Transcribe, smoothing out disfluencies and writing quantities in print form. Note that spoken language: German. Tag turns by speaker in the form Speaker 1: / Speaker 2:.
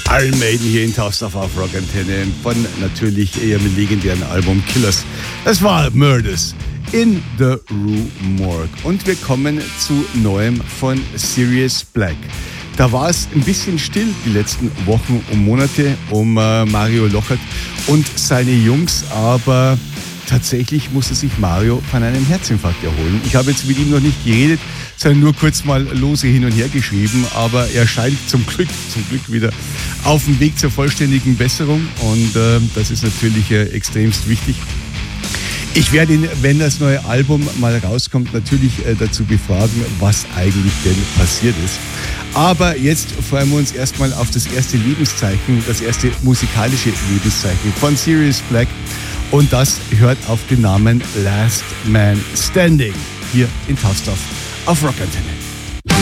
Speaker 1: Iron Maiden hier in Tausendorf auf Rock Antenne von natürlich ihrem legendären Album Killers. Das war Murders in the Rue Morgue. Und wir kommen zu Neuem von Sirius Black. Da war es ein bisschen still die letzten Wochen und Monate um Mario Lochert und seine Jungs, aber tatsächlich musste sich Mario von einem Herzinfarkt erholen. Ich habe jetzt mit ihm noch nicht geredet, sondern nur kurz mal lose hin und her geschrieben, aber er scheint zum Glück wieder auf dem Weg zur vollständigen Besserung und das ist natürlich extremst wichtig. Ich werde ihn, wenn das neue Album mal rauskommt, natürlich dazu befragen, was eigentlich denn passiert ist. Aber jetzt freuen wir uns erstmal auf das erste Lebenszeichen, das erste musikalische Lebenszeichen von Sirius Black. Und das hört auf den Namen Last Man Standing hier in Tausendorf auf Rock Antenne.